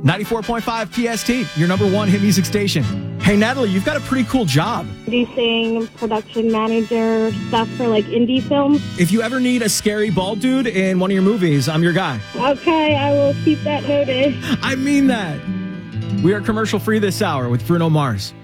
94.5 PST, your number one hit music station. Hey, Natalie, you've got a pretty cool job. Producing, production manager, stuff for like indie films. If you ever need a scary bald dude in one of your movies, I'm your guy. Okay, I will keep that noted. I mean that. We are commercial free this hour with Bruno Mars.